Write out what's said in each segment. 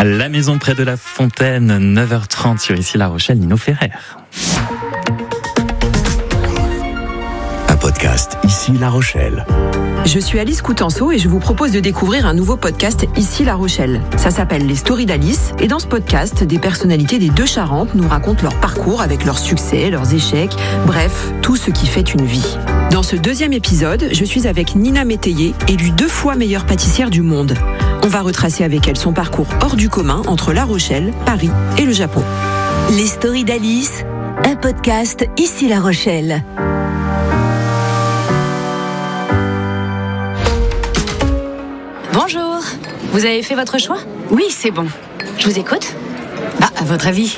La maison près de la fontaine, 9h30 sur Ici La Rochelle, Nino Ferrer. Un podcast Ici La Rochelle. Je suis Alice Coutenceau et je vous propose de découvrir un nouveau podcast Ici La Rochelle. Ça s'appelle Les Stories d'Alice et dans ce podcast, des personnalités des deux Charentes nous racontent leur parcours avec leurs succès, leurs échecs, bref, tout ce qui fait une vie. Dans ce deuxième épisode, je suis avec Nina Métayer, élue 2 fois meilleure pâtissière du monde. On va retracer avec elle son parcours hors du commun entre La Rochelle, Paris et le Japon. Les Stories d'Alice, un podcast Ici La Rochelle. Bonjour, vous avez fait votre choix ? Oui, c'est bon. Je vous écoute ? À votre avis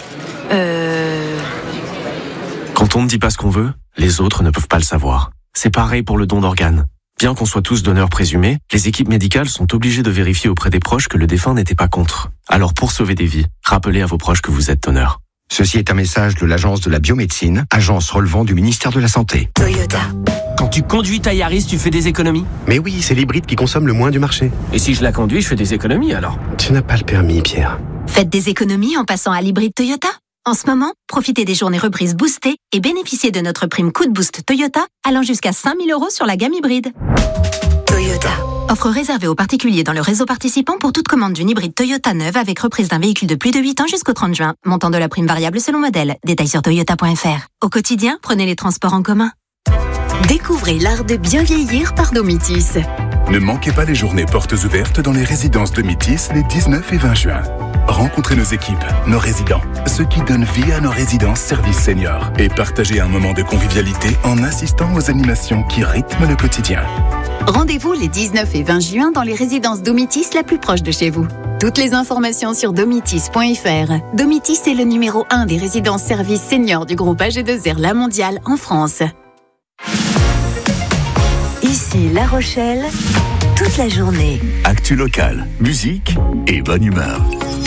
Quand on ne dit pas ce qu'on veut, les autres ne peuvent pas le savoir. C'est pareil pour le don d'organes. Bien qu'on soit tous donneurs présumés, les équipes médicales sont obligées de vérifier auprès des proches que le défunt n'était pas contre. Alors pour sauver des vies, rappelez à vos proches que vous êtes donneur. Ceci est un message de l'Agence de la biomédecine, agence relevant du ministère de la Santé. Toyota. Quand tu conduis ta Yaris, tu fais des économies ? Mais oui, c'est l'hybride qui consomme le moins du marché. Et si je la conduis, je fais des économies alors ? Tu n'as pas le permis, Pierre. Faites des économies en passant à l'hybride Toyota. En ce moment, profitez des journées reprises boostées et bénéficiez de notre prime Coup de Boost Toyota allant jusqu'à 5 000 € sur la gamme hybride. Toyota. Offre réservée aux particuliers dans le réseau participant pour toute commande d'une hybride Toyota neuve avec reprise d'un véhicule de plus de 8 ans jusqu'au 30 juin. Montant de la prime variable selon modèle. Détails sur toyota.fr. Au quotidien, prenez les transports en commun. Découvrez l'art de bien vieillir par Domitis. Ne manquez pas les journées portes ouvertes dans les résidences Domitis les 19 et 20 juin. Rencontrez nos équipes, nos résidents, ceux qui donnent vie à nos résidences services seniors et partagez un moment de convivialité en assistant aux animations qui rythment le quotidien. Rendez-vous les 19 et 20 juin dans les résidences Domitis la plus proche de chez vous. Toutes les informations sur domitis.fr. Domitis est le numéro 1 des résidences services seniors du groupe AG2R La Mondiale en France. Ici La Rochelle, toute la journée. Actu locale, musique et bonne humeur.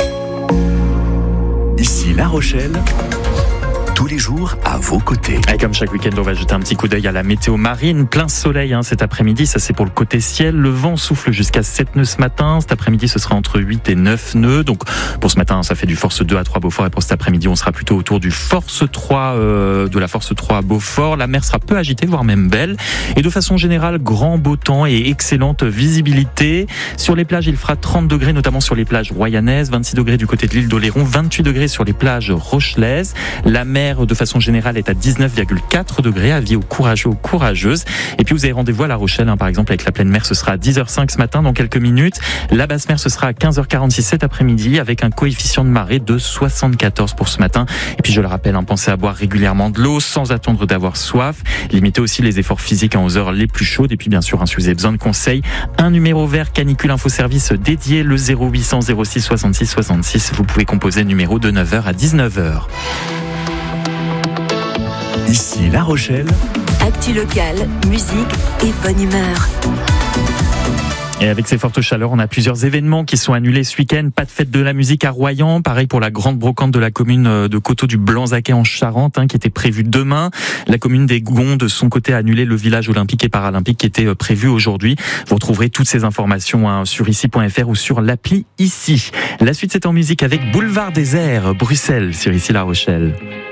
Ici La Rochelle, tous les jours à vos côtés. Et comme chaque week-end, on va jeter un petit coup d'œil à la météo marine. Plein soleil cet après-midi, ça c'est pour le côté ciel. Le vent souffle jusqu'à 7 nœuds ce matin. Cet après-midi, ce sera entre 8 et 9 nœuds. Donc pour ce matin, ça fait du force 2 à 3 Beaufort. Et pour cet après-midi, on sera plutôt autour du force 3, de la force 3 à Beaufort. La mer sera peu agitée, voire même belle. Et de façon générale, grand beau temps et excellente visibilité. Sur les plages, il fera 30 degrés, notamment sur les plages royanaises, 26 degrés du côté de l'île d'Oléron, 28 degrés sur les plages rochelaises. La mer, de façon générale, est à 19,4 degrés. Avis aux courageux, aux courageuses. Et puis vous avez rendez-vous à La Rochelle, par exemple, avec la pleine mer. Ce sera à 10h05 ce matin, dans quelques minutes. La basse mer, ce sera à 15h46 cet après-midi, avec un coefficient de marée de 74 pour ce matin. Et puis je le rappelle, pensez à boire régulièrement de l'eau sans attendre d'avoir soif. Limitez aussi les efforts physiques aux heures les plus chaudes. Et puis bien sûr, si vous avez besoin de conseils, un numéro vert canicule infoservice dédié, le 0800 06 66 66. Vous pouvez composer le numéro de 9h à 19h. Ici La Rochelle. Actu locale, musique et bonne humeur. Et avec ces fortes chaleurs, on a plusieurs événements qui sont annulés ce week-end. Pas de fête de la musique à Royan. Pareil pour la grande brocante de la commune de Coteaux du Blanzaquet en Charente, qui était prévue demain. La commune des Gonds, de son côté, a annulé le village olympique et paralympique qui était prévu aujourd'hui. Vous retrouverez toutes ces informations sur ici.fr ou sur l'appli Ici. La suite, c'est en musique avec Boulevard Désert, Bruxelles, sur Ici La Rochelle.